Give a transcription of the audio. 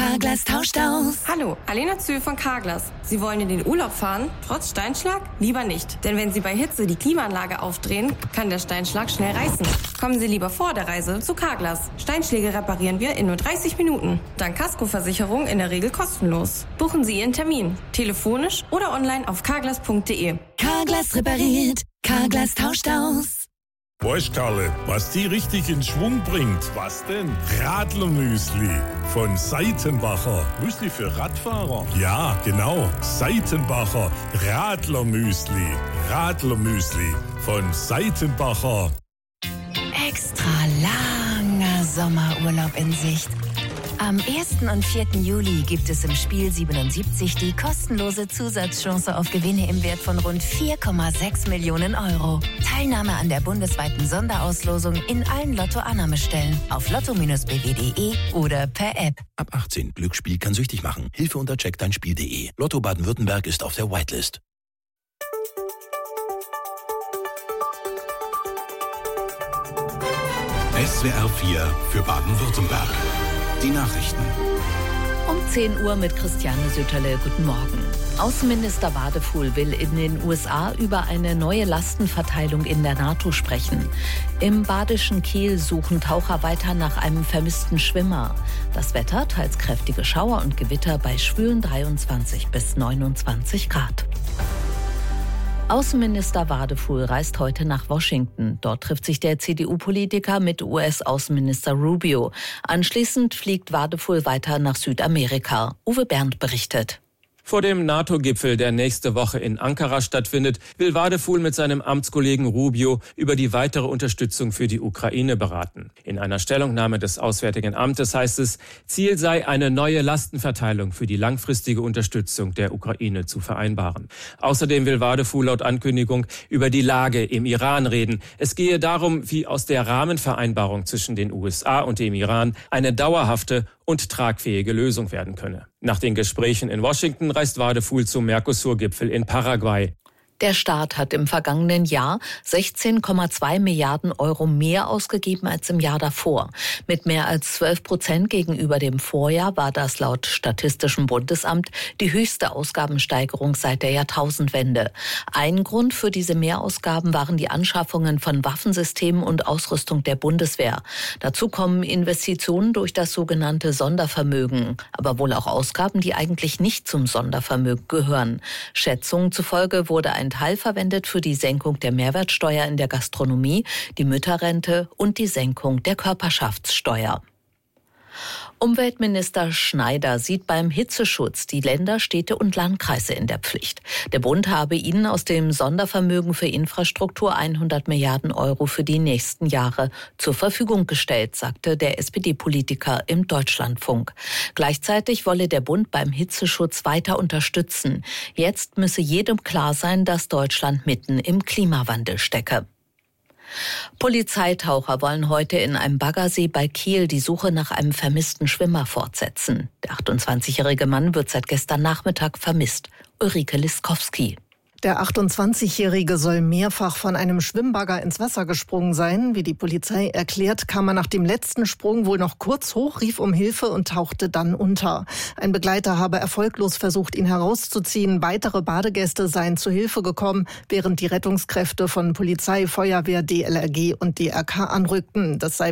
Carglass tauscht aus. Hallo, Alena Zühl von Carglass. Sie wollen in den Urlaub fahren, trotz Steinschlag? Lieber nicht. Denn wenn Sie bei Hitze die Klimaanlage aufdrehen, kann der Steinschlag schnell reißen. Kommen Sie lieber vor der Reise zu Carglass. Steinschläge reparieren wir in nur 30 Minuten. Dank Kaskoversicherung in der Regel kostenlos. Buchen Sie Ihren Termin. Telefonisch oder online auf carglass.de. Carglass repariert. Carglass tauscht aus. Weißt Karle, was die richtig in Schwung bringt? Was denn? Radlermüsli von Seitenbacher. Müsli für Radfahrer? Ja, genau. Seitenbacher Radlermüsli. Radlermüsli von Seitenbacher. Extra langer Sommerurlaub in Sicht. Am 1. und 4. Juli gibt es im Spiel 77 die kostenlose Zusatzchance auf Gewinne im Wert von rund 4,6 Millionen Euro. Teilnahme an der bundesweiten Sonderauslosung in allen Lotto-Annahmestellen auf lotto-bw.de oder per App. Ab 18. Glücksspiel kann süchtig machen. Hilfe unter checkdeinspiel.de. Lotto Baden-Württemberg ist auf der Whitelist. SWR 4 für Baden-Württemberg. Die Nachrichten. Um 10 Uhr mit Christiane Sütterle. Guten Morgen. Außenminister Wadefuhl will in den USA über eine neue Lastenverteilung in der NATO sprechen. Im badischen Kiel suchen Taucher weiter nach einem vermissten Schwimmer. Das Wetter, teils kräftige Schauer und Gewitter bei schwülen 23 bis 29 Grad. Außenminister Wadefuhl reist heute nach Washington. Dort trifft sich der CDU-Politiker mit US-Außenminister Rubio. Anschließend fliegt Wadefuhl weiter nach Südamerika. Uwe Berndt berichtet. Vor dem NATO-Gipfel, der nächste Woche in Ankara stattfindet, will Wadefuhl mit seinem Amtskollegen Rubio über die weitere Unterstützung für die Ukraine beraten. In einer Stellungnahme des Auswärtigen Amtes heißt es, Ziel sei, eine neue Lastenverteilung für die langfristige Unterstützung der Ukraine zu vereinbaren. Außerdem will Wadefuhl laut Ankündigung über die Lage im Iran reden. Es gehe darum, wie aus der Rahmenvereinbarung zwischen den USA und dem Iran eine dauerhafte und tragfähige Lösung werden könne. Nach den Gesprächen in Washington reist Wadefuhl zum Mercosur-Gipfel in Paraguay. Der Staat hat im vergangenen Jahr 16,2 Milliarden Euro mehr ausgegeben als im Jahr davor. Mit mehr als 12% gegenüber dem Vorjahr war das laut Statistischem Bundesamt die höchste Ausgabensteigerung seit der Jahrtausendwende. Ein Grund für diese Mehrausgaben waren die Anschaffungen von Waffensystemen und Ausrüstung der Bundeswehr. Dazu kommen Investitionen durch das sogenannte Sondervermögen, aber wohl auch Ausgaben, die eigentlich nicht zum Sondervermögen gehören. Schätzungen zufolge wurde ein Teil verwendet für die Senkung der Mehrwertsteuer in der Gastronomie, die Mütterrente und die Senkung der Körperschaftssteuer. Umweltminister Schneider sieht beim Hitzeschutz die Länder, Städte und Landkreise in der Pflicht. Der Bund habe ihnen aus dem Sondervermögen für Infrastruktur 100 Milliarden Euro für die nächsten Jahre zur Verfügung gestellt, sagte der SPD-Politiker im Deutschlandfunk. Gleichzeitig wolle der Bund beim Hitzeschutz weiter unterstützen. Jetzt müsse jedem klar sein, dass Deutschland mitten im Klimawandel stecke. Polizeitaucher wollen heute in einem Baggersee bei Kiel die Suche nach einem vermissten Schwimmer fortsetzen. Der 28-jährige Mann wird seit gestern Nachmittag vermisst. Ulrike Liskowski. Der 28-Jährige soll mehrfach von einem Schwimmbagger ins Wasser gesprungen sein. Wie die Polizei erklärt, kam er nach dem letzten Sprung wohl noch kurz hoch, rief um Hilfe und tauchte dann unter. Ein Begleiter habe erfolglos versucht, ihn herauszuziehen. Weitere Badegäste seien zu Hilfe gekommen, während die Rettungskräfte von Polizei, Feuerwehr, DLRG und DRK anrückten. Das sei